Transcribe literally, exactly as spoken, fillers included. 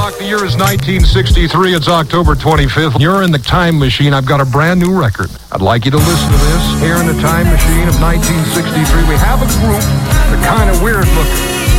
o'clock. The year is nineteen sixty-three. It's October twenty-fifth. You're in the time machine. I've got a brand new record. I'd like you to listen to this. Here in the time machine of nineteen sixty-three, we have a group. They're kind of weird looking.